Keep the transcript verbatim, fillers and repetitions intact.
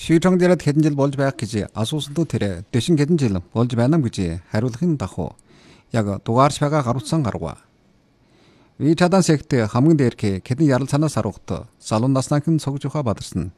Шийдвэрлэлд хэдэн жил болж байх гэж асуусан тэр дэшин хэдэн жил болж байна гэж хариулахын дагуу яг дугаарч байгаа гаруцсан гаруй. Ви чадан сект хамгийн дээрх хэдэн ярал санаас аргаут залуун наснаахан цогж ухаа бадарсан